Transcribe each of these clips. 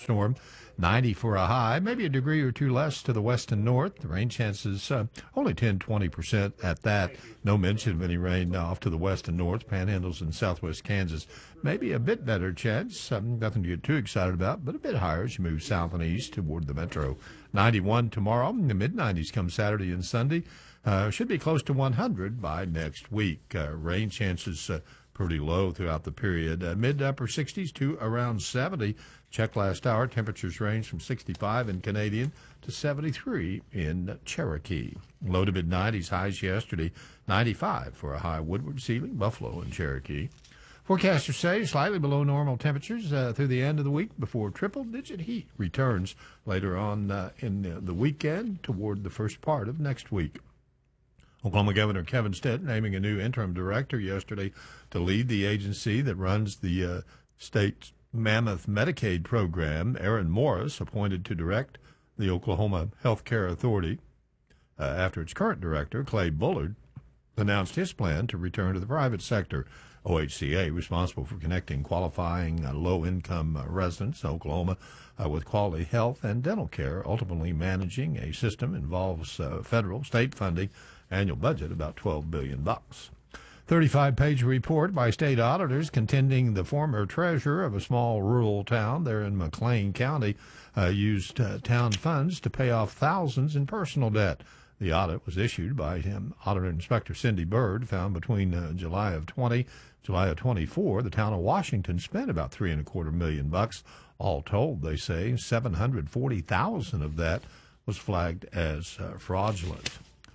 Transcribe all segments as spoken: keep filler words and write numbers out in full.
thunderstorm. ninety for a high, maybe a degree or two less to the west and north. The rain chances uh, only ten, twenty percent at that. No mention of any rain off to the west and north, panhandles in southwest Kansas. Maybe a bit better chance, um, nothing to get too excited about, but a bit higher as you move south and east toward the metro. ninety-one tomorrow, the mid nineties come Saturday and Sunday. Uh, should be close to one hundred by next week. Uh, rain chances uh, pretty low throughout the period. Uh, mid to upper sixties to around seventy. Check last hour. Temperatures range from sixty-five in Canadian to seventy-three in Cherokee. Low to mid nineties. Highs yesterday. ninety-five for a high. Woodward, Sealing, Buffalo, and Cherokee. Forecasters say slightly below normal temperatures uh, through the end of the week before triple-digit heat returns later on uh, in uh, the weekend toward the first part of next week. Oklahoma Governor Kevin Stitt naming a new interim director yesterday to lead the agency that runs the uh, state's Mammoth Medicaid program. Aaron Morris appointed to direct the Oklahoma Health Care Authority uh, after its current director, Clay Bullard, announced his plan to return to the private sector. O H C A, responsible for connecting qualifying uh, low-income uh, residents in Oklahoma uh, with quality health and dental care, ultimately managing a system involves uh, federal, state funding, annual budget about twelve billion dollars bucks. thirty-five page report by state auditors contending the former treasurer of a small rural town there in McLean County uh, used uh, town funds to pay off thousands in personal debt. The audit was issued by him, Auditor Inspector Cindy Bird, found between uh, July of twenty, July of twenty-four, the town of Washington spent about three and a quarter million bucks. All told, they say seven hundred forty thousand of that was flagged as uh, fraudulent.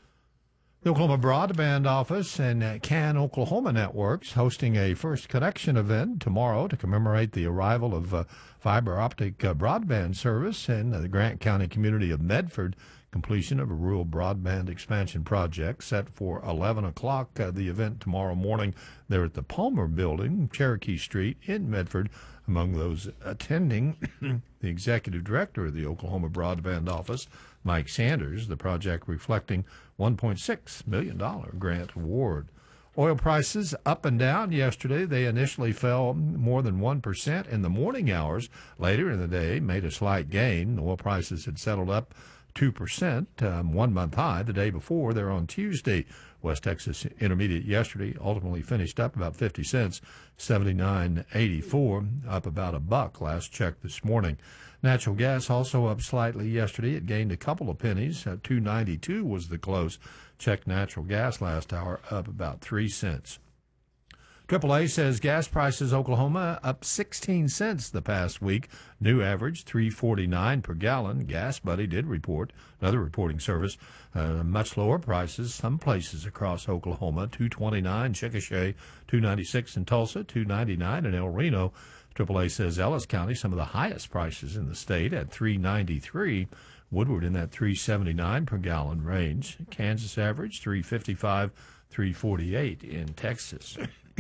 The Oklahoma Broadband Office and uh, CAN Oklahoma Networks hosting a first connection event tomorrow to commemorate the arrival of uh, fiber optic uh, broadband service in uh, the Grant County community of Medford. Completion of a rural broadband expansion project set for eleven o'clock. Uh, the event tomorrow morning there at the Palmer Building, Cherokee Street in Medford. Among those attending, the executive director of the Oklahoma Broadband Office, Mike Sanders, the project reflecting one point six million dollars grant award. Oil prices up and down yesterday. They initially fell more than one percent in the morning hours. Later in the day, made a slight gain. Oil prices had settled up two percent, um, one-month high the day before. They're on Tuesday. West Texas Intermediate yesterday ultimately finished up about fifty cents, seventy-nine eighty-four, up about a buck last check this morning. Natural gas also up slightly yesterday. It gained a couple of pennies. Uh, two ninety-two was the close. Checked natural gas last hour up about three cents. triple A says gas prices Oklahoma up sixteen cents the past week. New average three forty-nine per gallon. Gas Buddy did report, another reporting service, uh, much lower prices some places across Oklahoma. two twenty-nine Chickasha, two ninety-six in Tulsa, two ninety-nine in El Reno. triple A says Ellis County, some of the highest prices in the state at three ninety-three. Woodward in that three seventy-nine per gallon range. Kansas average three fifty-five, three forty-eight in Texas.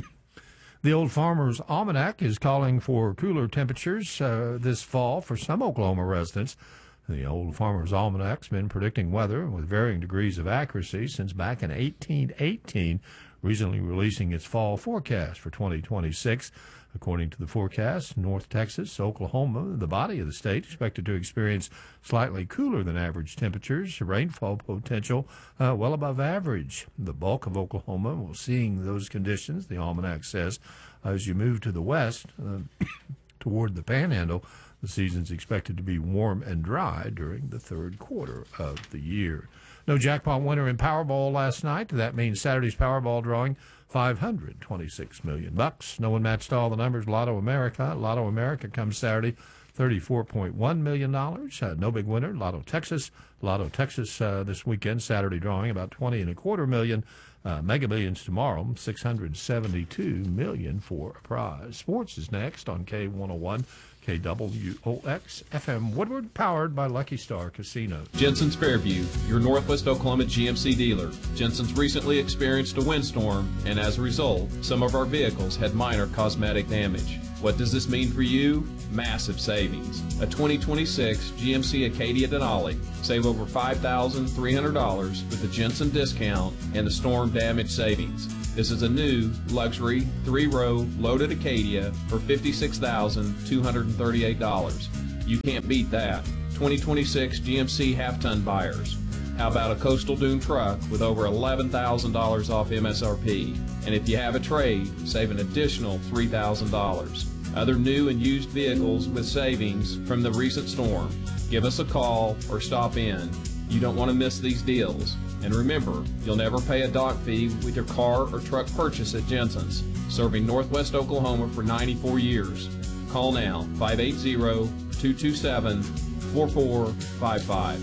The Old Farmer's Almanac is calling for cooler temperatures uh, this fall for some Oklahoma residents. The Old Farmer's Almanac's been predicting weather with varying degrees of accuracy since back in eighteen eighteen, recently releasing its fall forecast for twenty twenty-six. According to the forecast, North Texas, Oklahoma, the body of the state, expected to experience slightly cooler than average temperatures, rainfall potential uh, well above average. The bulk of Oklahoma will seeing those conditions, the almanac says. As you move to the west, uh, toward the Panhandle, the season's expected to be warm and dry during the third quarter of the year. No jackpot winner in Powerball last night. That means Saturday's Powerball drawing five hundred twenty-six million bucks. No one matched all the numbers. Lotto America. Lotto America comes Saturday, thirty-four point one million dollars. Uh, no big winner. Lotto Texas. Lotto Texas uh, this weekend, Saturday drawing about twenty and a quarter million. Uh, Mega Millions tomorrow, six hundred seventy-two million for a prize. Sports is next on K one oh one. K W O X F M Woodward, powered by Lucky Star Casino. Jensen's Fairview, your Northwest Oklahoma G M C dealer. Jensen's recently experienced a windstorm, and as a result, some of our vehicles had minor cosmetic damage. What does this mean for you? Massive savings. A twenty twenty-six G M C Acadia Denali. Save over five thousand three hundred dollars with the Jensen discount and the storm damage savings. This is a new luxury three-row loaded Acadia for fifty-six thousand two hundred thirty-eight dollars. You can't beat that. twenty twenty-six G M C half-ton buyers. How about a Coastal Dune truck with over eleven thousand dollars off M S R P? And if you have a trade, save an additional three thousand dollars. Other new and used vehicles with savings from the recent storm. Give us a call or stop in. You don't want to miss these deals. And remember, you'll never pay a dock fee with your car or truck purchase at Jensen's, serving Northwest Oklahoma for ninety-four years. Call now, five eight zero, two two seven, four four five five.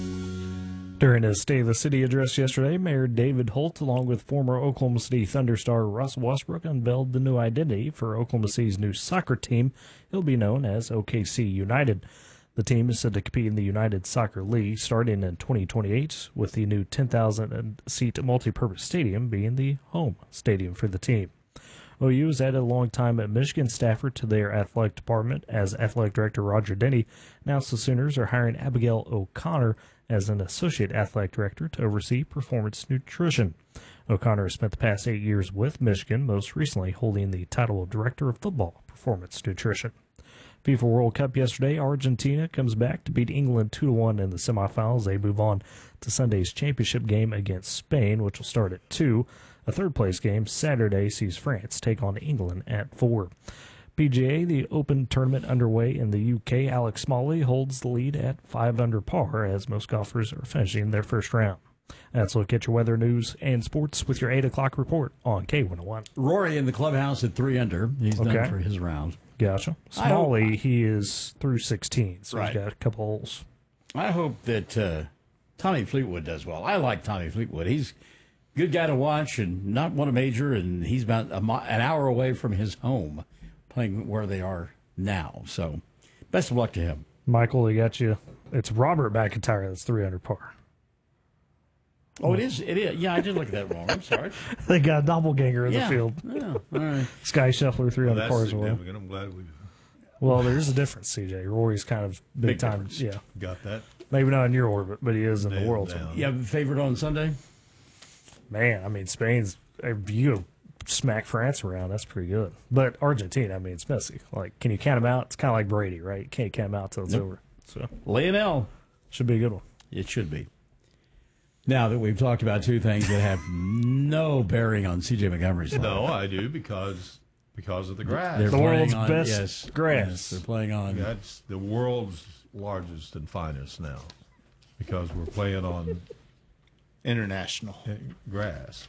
During his State of the City address yesterday, Mayor David Holt, along with former Oklahoma City Thunder star Russ Westbrook, unveiled the new identity for Oklahoma City's new soccer team. It'll be known as O K C United. The team is set to compete in the United Soccer League starting in twenty twenty-eight, with the new ten thousand seat multipurpose stadium being the home stadium for the team. O U has added a long-time Michigan staffer to their athletic department, as athletic director Roger Denny announced the Sooners are hiring Abigail O'Connor as an associate athletic director to oversee performance nutrition. O'Connor has spent the past eight years with Michigan, most recently holding the title of director of football performance nutrition. FIFA World Cup yesterday, Argentina comes back to beat England two to one in the semifinals. They move on to Sunday's championship game against Spain, which will start at two. A third-place game Saturday sees France take on England at four. P G A, the Open tournament underway in the U K, Alex Smalley holds the lead at five under par as most golfers are finishing their first round. That's a look at your weather, news, and sports with your eight o'clock report on K one oh one. Rory in the clubhouse at three under. He's Okay. done for his round. Gotcha. I hope- Smalley, he is through sixteen, so Right. he's got a couple holes. I hope that uh, Tommy Fleetwood does well. I like Tommy Fleetwood. He's a good guy to watch and not won a major, and he's about a, mi- an hour away from his home playing where they are now. So best of luck to him. Michael, they got you. It's Robert McIntyre that's three under par. Oh, it is. It is. Yeah, I did look at that wrong. I'm sorry. They got a doppelganger in yeah. the field. Yeah. All right. Sky Scheffler three Well, under that's par as well. significant. I'm glad we Well, there's a difference, C J. Rory's kind of big, Big time. difference. Yeah, got that maybe not in your orbit, but he is in the nailed world. down. You have a favorite on Sunday? Man, I mean, Spain's, if you smack France around, that's pretty good. But Argentina, I mean, it's messy. Like, can you count them out? It's kind of like Brady, right? You can't count them out till it's Nope. over. So, Lionel. should be a good one. It should be. Now that we've talked about two things that have no bearing on C J Montgomery's life. No, I do because because of the grass. They're The playing world's on, best yes, grass. yes, they're playing on. That's the world's largest and finest now because we're playing on International. uh, grass.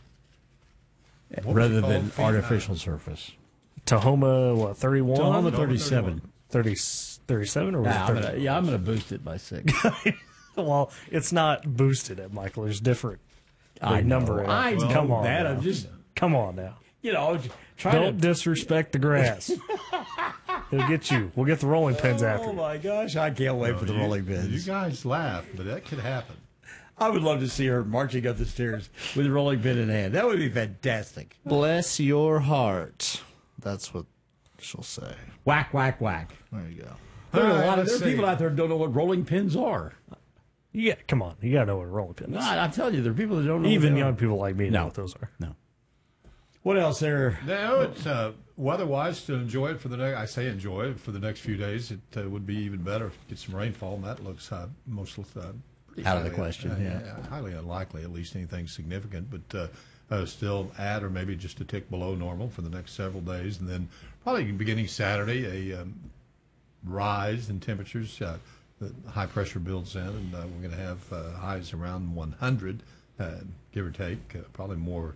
What was rather it called? than artificial surface. Tahoma, what, thirty-one? Tahoma no, thirty-seven. thirty, thirty-seven or was Nah, it I'm thirty? gonna, yeah, I'm going to boost it by six. Well, it's not boosted at Michael. There's different I big know. number. in it. I know Come on that. now. I'm just, Come on now. you know, trying Don't to. disrespect the grass. He'll get you. We'll get the rolling pins after Oh you. my gosh, I can't wait for the You- rolling You pins. guys laugh, but that could happen. I would love to see her marching up the stairs with a rolling pin in hand. That would be fantastic. Bless your heart. That's what she'll say. Whack, whack, whack. There you go. There are All a right, lot of let's there are people see. out there who don't know what rolling pins are. Yeah, come on. You got to know what a rolling pin No, is. I'm telling you, there are people that don't know. Even what they young are. people like me know No. what those are. No. What else there? No, it's uh, weather-wise to enjoy it for the next. I say enjoy it for the next few days. It uh, would be even better if we get some rainfall, and that looks uh, most uh, pretty Out of the highly- question, uh, yeah. highly unlikely, at least anything significant, but uh, uh, still at or maybe just a tick below normal for the next several days, and then probably beginning Saturday a um, rise in temperatures. Uh, the high pressure builds in, and uh, we're going to have uh, highs around one hundred, uh, give or take. Uh, probably more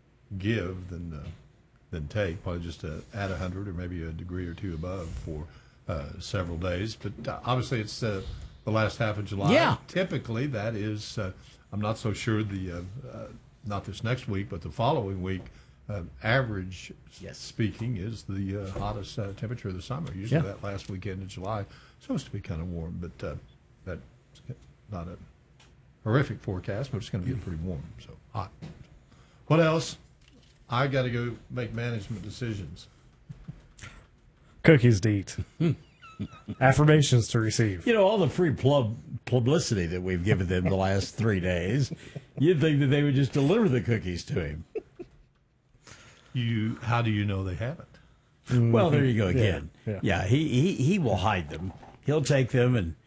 give than uh, than take. Probably just uh, at one hundred or maybe a degree or two above for uh, several days. But uh, obviously, it's uh, the last half of July. Yeah. Typically, that is. Uh, I'm not so sure the uh, uh, not this next week, but the following week. Uh, average Yes. speaking is the uh, hottest uh, temperature of the summer. Usually Yeah. that last weekend in July it's supposed to be kind of warm, but uh, that's not a horrific forecast, but it's going to get pretty warm. So hot. What else? I got to go make management decisions. Cookies to eat. Affirmations to receive. You know, all the free pub- publicity that we've given them the last three days, you'd think that they would just deliver the cookies to him. You, how do you know they haven't? Well, there you go again. Yeah, Yeah, yeah. he, he he will hide them. he'll take them and